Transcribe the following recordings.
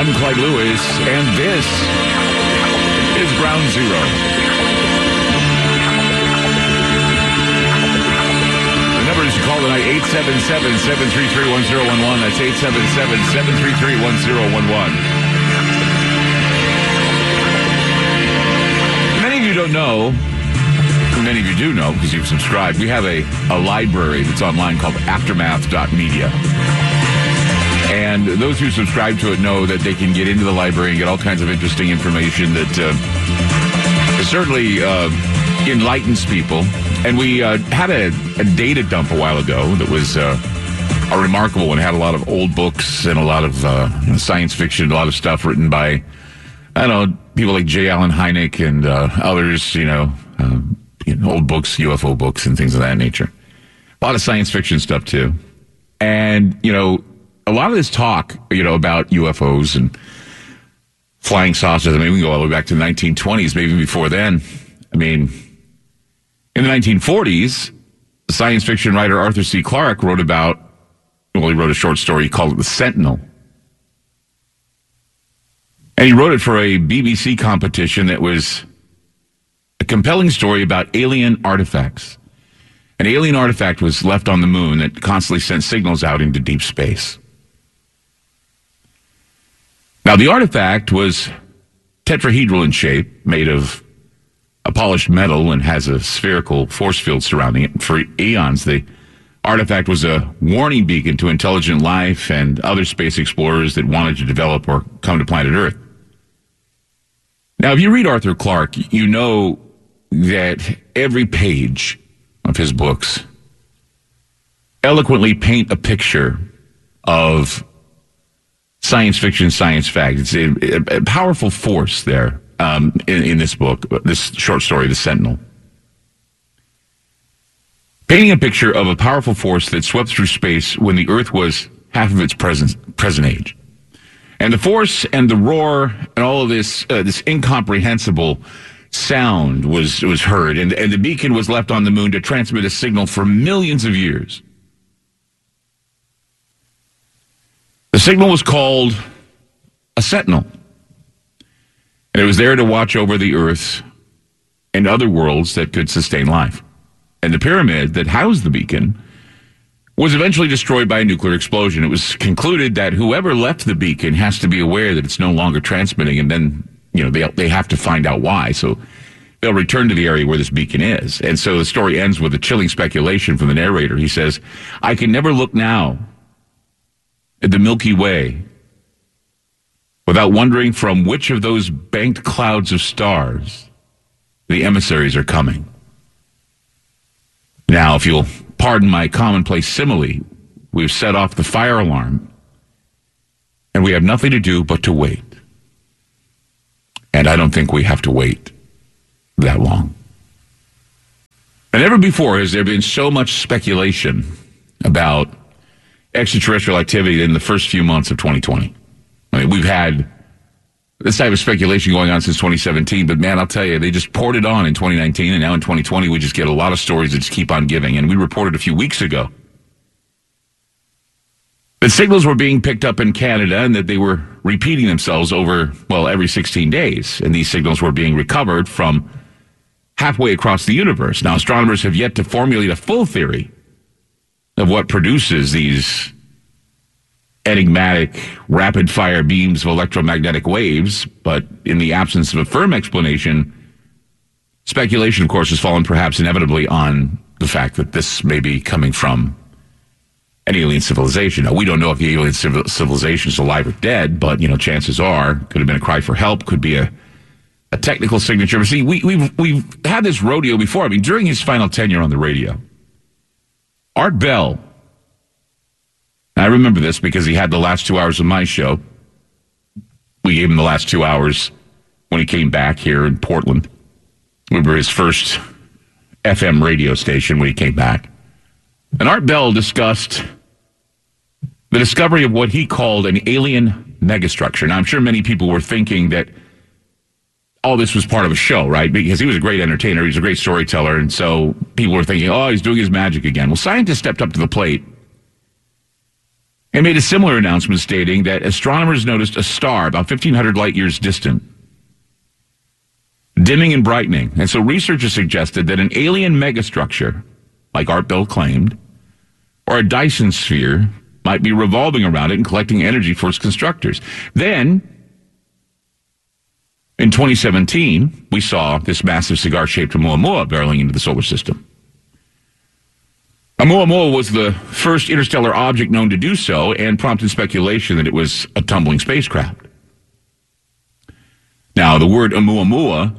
I'm Clyde Lewis, and this is Ground Zero. The number is to call tonight, 877-733-1011. That's 877-733-1011. Many of you don't know, many of you do know because you've subscribed, we have a library that's online called aftermath.media. And those who subscribe to it know that they can get into the library and get all kinds of interesting information that certainly enlightens people. And we had a data dump a while ago that was a remarkable one. It had a lot of old books and a lot of science fiction, a lot of stuff written by, I don't know, people like J. Allen Hynek and others, old books, UFO books and things of that nature. A lot of science fiction stuff, too. And, a lot of this talk, about UFOs and flying saucers, we can go all the way back to the 1920s, maybe before then. In the 1940s, science fiction writer Arthur C. Clarke he wrote a short story, he called it The Sentinel. And he wrote it for a BBC competition that was a compelling story about alien artifacts. An alien artifact was left on the moon that constantly sent signals out into deep space. Now, the artifact was tetrahedral in shape, made of a polished metal, and has a spherical force field surrounding it. For eons, the artifact was a warning beacon to intelligent life and other space explorers that wanted to develop or come to planet Earth. Now, if you read Arthur Clarke, you know that every page of his books eloquently paint a picture of science fiction, science fact. It's a powerful force there in this book, this short story, The Sentinel. Painting a picture of a powerful force that swept through space when the Earth was half of its present age. And the force and the roar and all of this incomprehensible sound was heard, and the beacon was left on the moon to transmit a signal for millions of years. The signal was called a sentinel, and it was there to watch over the Earth and other worlds that could sustain life. And the pyramid that housed the beacon was eventually destroyed by a nuclear explosion. It was concluded that whoever left the beacon has to be aware that it's no longer transmitting, and then they have to find out why. So they'll return to the area where this beacon is. And so the story ends with a chilling speculation from the narrator. He says, "I can never look now at the Milky Way without wondering from which of those banked clouds of stars the emissaries are coming." Now, if you'll pardon my commonplace simile, we've set off the fire alarm, and we have nothing to do but to wait. And I don't think we have to wait that long. And never before has there been so much speculation about extraterrestrial activity in the first few months of 2020. We've had this type of speculation going on since 2017, but man, I'll tell you, they just poured it on in 2019, and now in 2020, we just get a lot of stories that just keep on giving. And we reported a few weeks ago that signals were being picked up in Canada and that they were repeating themselves over, every 16 days. And these signals were being recovered from halfway across the universe. Now, astronomers have yet to formulate a full theory of what produces these enigmatic, rapid-fire beams of electromagnetic waves, but in the absence of a firm explanation, speculation, of course, has fallen perhaps inevitably on the fact that this may be coming from an alien civilization. Now, we don't know if the alien civilization is alive or dead, but, chances are, could have been a cry for help, could be a technical signature. But see, we've had this rodeo before. During his final tenure on the radio, Art Bell, I remember this because he had the last 2 hours of my show. We gave him the last 2 hours when he came back here in Portland. We were his first FM radio station when he came back. And Art Bell discussed the discovery of what he called an alien megastructure. Now, I'm sure many people were thinking that all this was part of a show, right? Because he was a great entertainer, he was a great storyteller, and so people were thinking, he's doing his magic again. Well, scientists stepped up to the plate It made a similar announcement stating that astronomers noticed a star about 1,500 light years distant, dimming and brightening. And so researchers suggested that an alien megastructure, like Art Bell claimed, or a Dyson sphere, might be revolving around it and collecting energy for its constructors. Then, in 2017, we saw this massive cigar-shaped Oumuamua barreling into the solar system. Oumuamua was the first interstellar object known to do so and prompted speculation that it was a tumbling spacecraft. Now, the word Oumuamua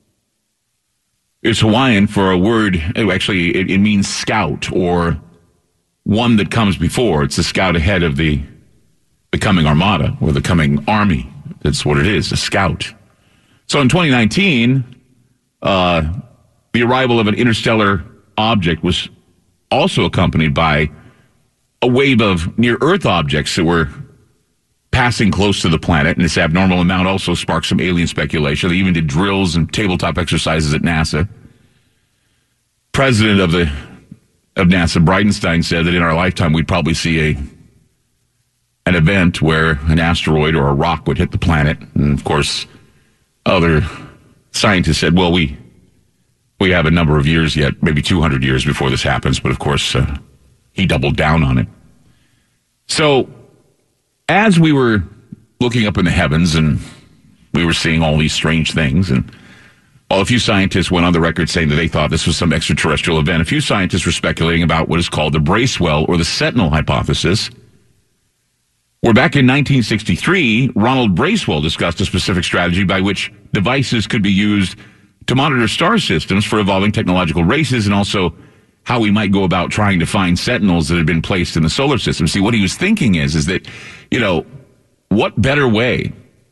is Hawaiian for a word, actually, it means scout or one that comes before. It's the scout ahead of the coming armada or the coming army. That's what it is, a scout. So in 2019, the arrival of an interstellar object was also accompanied by a wave of near-Earth objects that were passing close to the planet, and this abnormal amount also sparked some alien speculation. They even did drills and tabletop exercises at NASA. President of NASA, Bridenstine, said that in our lifetime we'd probably see an event where an asteroid or a rock would hit the planet. And of course, other scientists said, well, we have a number of years yet, maybe 200 years before this happens. But of course, he doubled down on it. So as we were looking up in the heavens and we were seeing all these strange things, and while a few scientists went on the record saying that they thought this was some extraterrestrial event, a few scientists were speculating about what is called the Bracewell or the Sentinel hypothesis, where back in 1963, Ronald Bracewell discussed a specific strategy by which devices could be used to monitor star systems for evolving technological races, and also how we might go about trying to find sentinels that had been placed in the solar system. See, what he was thinking is that, what better way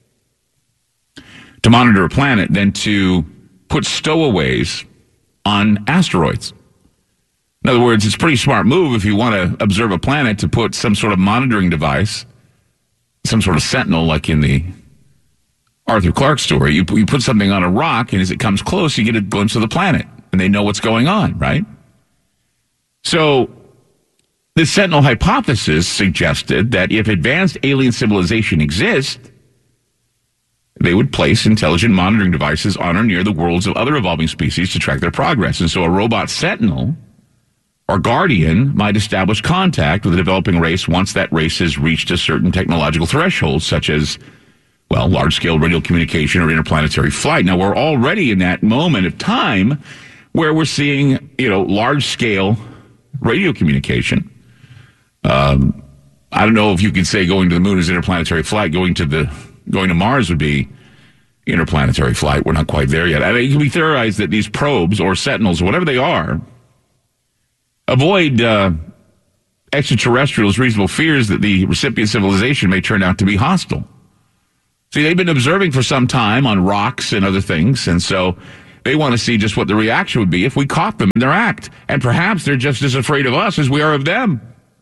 to monitor a planet than to put stowaways on asteroids? In other words, it's a pretty smart move if you want to observe a planet to put some sort of monitoring device, some sort of sentinel, like in the Arthur Clarke story. You put something on a rock, and as it comes close, you get a glimpse of the planet, and they know what's going on, right? So the Sentinel hypothesis suggested that if advanced alien civilization exists, they would place intelligent monitoring devices on or near the worlds of other evolving species to track their progress. And so a robot sentinel or guardian might establish contact with a developing race once that race has reached a certain technological threshold, such as, well, large-scale radio communication or interplanetary flight. Now, we're already in that moment of time where we're seeing, large-scale radio communication. I don't know if you could say going to the moon is interplanetary flight. Going to Mars would be interplanetary flight. We're not quite there yet. I mean, it can be theorized that these probes or sentinels, or whatever they are, avoid extraterrestrials' reasonable fears that the recipient civilization may turn out to be hostile. See, they've been observing for some time on rocks and other things, and so they want to see just what the reaction would be if we caught them in their act. And perhaps they're just as afraid of us as we are of them.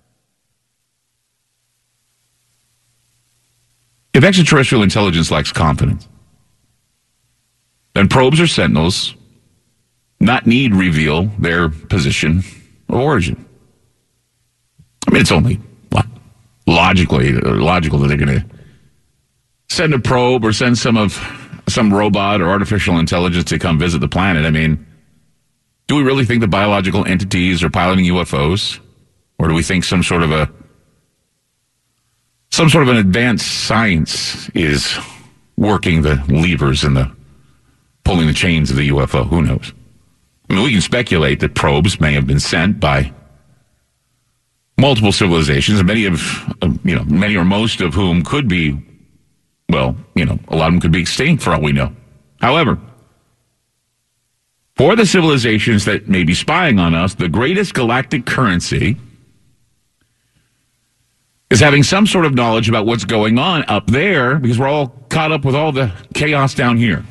If extraterrestrial intelligence lacks confidence, then probes or sentinels not need reveal their position or origin. I mean, it's only logical that they're going to send a probe or send some robot or artificial intelligence to come visit the planet. I mean, do we really think the biological entities are piloting UFOs? Or do we think some sort of an advanced science is working the levers and pulling the chains of the UFO? Who knows? I mean, we can speculate that probes may have been sent by multiple civilizations, many or most of whom could be, a lot of them could be extinct for all we know. However, for the civilizations that may be spying on us, the greatest galactic currency is having some sort of knowledge about what's going on up there, because we're all caught up with all the chaos down here.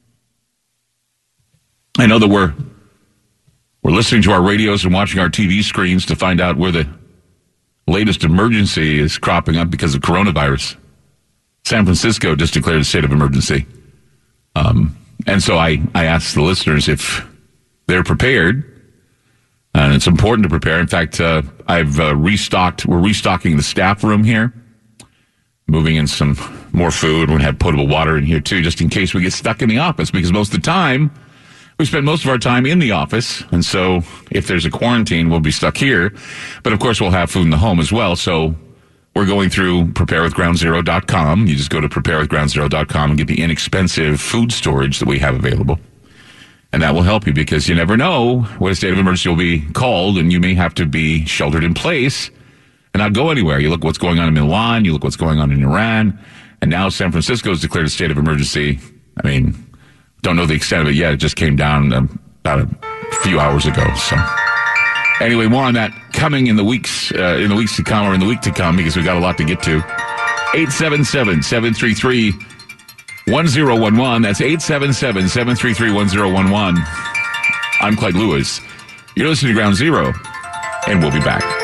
I know that we're listening to our radios and watching our TV screens to find out where the latest emergency is cropping up because of coronavirus. San Francisco just declared a state of emergency. And so I asked the listeners if they're prepared And it's important to prepare. In fact, we're restocking the staff room here, moving in some more food. We're going to have potable water in here too, just in case we get stuck in the office, because most of the time, we spend most of our time in the office. And so if there's a quarantine, we'll be stuck here. But of course, we'll have food in the home as well. So we're going through preparewithgroundzero.com. You just go to preparewithgroundzero.com and get the inexpensive food storage that we have available. And that will help you, because you never know when a state of emergency will be called, and you may have to be sheltered in place and not go anywhere. You look what's going on in Milan, you look what's going on in Iran, and now San Francisco has declared a state of emergency. I mean, don't know the extent of it yet. It just came down about a few hours ago. So anyway, more on that coming in the weeks to come, or in the week to come, because we've got a lot to get to. 877-733-1011. That's 877-733-1011. I'm Clyde Lewis. You're listening to Ground Zero, and we'll be back.